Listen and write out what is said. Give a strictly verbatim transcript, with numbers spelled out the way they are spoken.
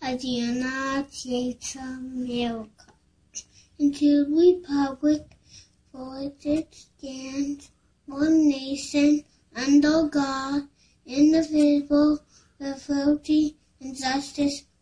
of the United States of America, and to the republic for which it stands, one nation, under God, indivisible, with liberty and justice